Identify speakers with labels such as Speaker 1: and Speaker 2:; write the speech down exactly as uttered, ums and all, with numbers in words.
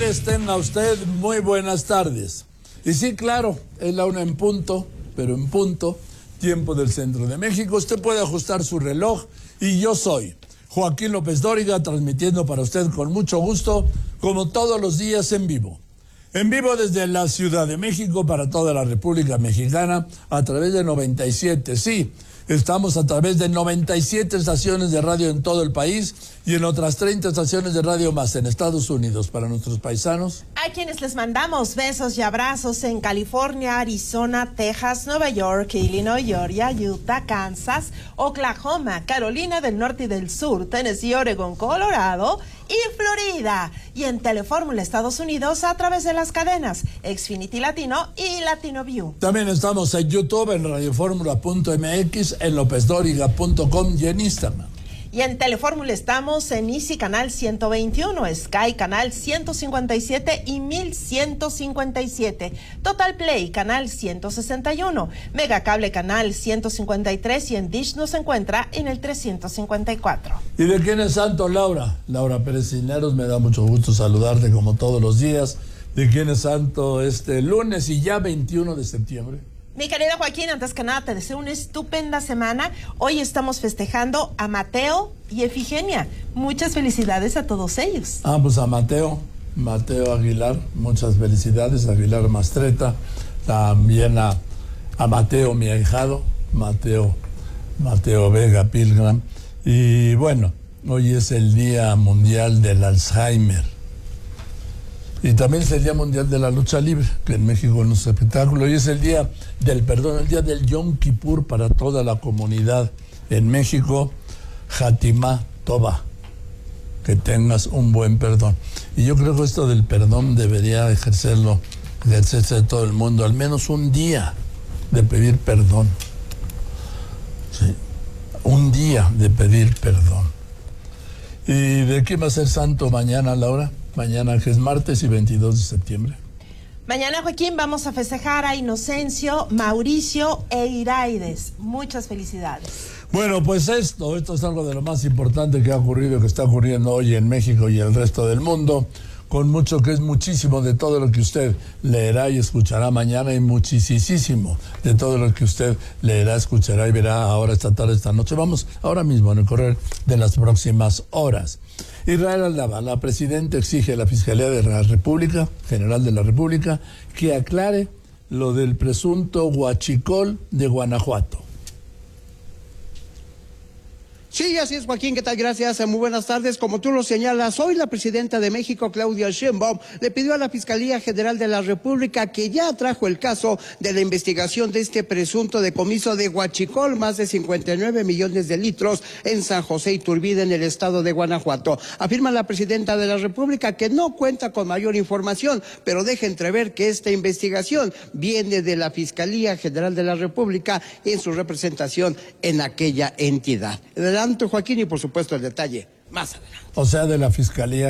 Speaker 1: tardes, tenga usted muy buenas tardes. Y sí, claro, es la una en punto, pero en punto, tiempo del centro de México. Usted puede ajustar su reloj y yo soy Joaquín López Dóriga, transmitiendo para usted con mucho gusto, como todos los días en vivo. En vivo desde la Ciudad de México para toda la República Mexicana a través de noventa y siete, sí. Estamos a través de noventa y siete estaciones de radio en todo el país y en otras treinta estaciones de radio más en Estados Unidos para nuestros paisanos.
Speaker 2: A quienes les mandamos besos y abrazos en California, Arizona, Texas, Nueva York, Illinois, Georgia, Utah, Kansas, Oklahoma, Carolina del Norte y del Sur, Tennessee, Oregon, Colorado y Florida. Y en Telefórmula Estados Unidos a través de las cadenas Xfinity Latino y Latino View.
Speaker 1: También estamos en YouTube, en radioformula punto m x, en lopez dóriga punto com y en Instagram.
Speaker 2: Y en Telefórmula estamos en Easy Canal ciento veintiuno, Sky Canal ciento cincuenta y siete y mil ciento cincuenta y siete, Total Play Canal ciento sesenta y uno, Megacable Canal ciento cincuenta y tres y en Dish nos encuentra en el trescientos cincuenta y cuatro.
Speaker 1: ¿Y de quién es santo, Laura? Laura Pérez Cisneros, me da mucho gusto saludarte como todos los días. ¿De quién es santo este lunes y ya veintiuno de septiembre?
Speaker 2: Mi querido Joaquín, antes que nada te deseo una estupenda semana. Hoy estamos festejando a Mateo y Efigenia. Muchas felicidades a todos ellos.
Speaker 1: Ah, pues a Mateo, Mateo Aguilar, muchas felicidades, Aguilar Mastreta, también a, a Mateo, mi ahijado, Mateo, Mateo Vega Pilgram. Y bueno, hoy es el Día Mundial del Alzheimer. Y también es el Día Mundial de la Lucha Libre, que en México no es espectáculo. Y es el Día del Perdón, el Día del Yom Kippur para toda la comunidad en México. Hatimá Toba, que tengas un buen perdón. Y yo creo que esto del perdón debería ejercerlo, ejercerse de todo el mundo, al menos un día de pedir perdón. Sí, un día de pedir perdón. ¿Y de qué va a ser santo mañana, Laura? Mañana, que es martes y veintidós de septiembre.
Speaker 2: Mañana, Joaquín, vamos a festejar a Inocencio, Mauricio e Iraides. Muchas felicidades.
Speaker 1: Bueno, pues esto, esto es algo de lo más importante que ha ocurrido, que está ocurriendo hoy en México y el resto del mundo, con mucho que es muchísimo de todo lo que usted leerá y escuchará mañana y muchísimo de todo lo que usted leerá, escuchará y verá ahora, esta tarde, esta noche. Vamos ahora mismo en el correr de las próximas horas. Israel Aldaba, la presidenta, exige a la Fiscalía de la República, General de la República, que aclare lo del presunto huachicol de Guanajuato.
Speaker 3: Sí, así es, Joaquín, ¿qué tal? Gracias, muy buenas tardes. Como tú lo señalas, hoy la presidenta de México, Claudia Sheinbaum, le pidió a la Fiscalía General de la República que ya trajo el caso de la investigación de este presunto decomiso de huachicol, más de cincuenta y nueve millones de litros en San José Iturbide, en el estado de Guanajuato. Afirma la presidenta de la República que no cuenta con mayor información, pero deja entrever que esta investigación viene de la Fiscalía General de la República en su representación en aquella entidad. Adelante, Joaquín, y por supuesto el detalle más adelante.
Speaker 1: O sea, de la Fiscalía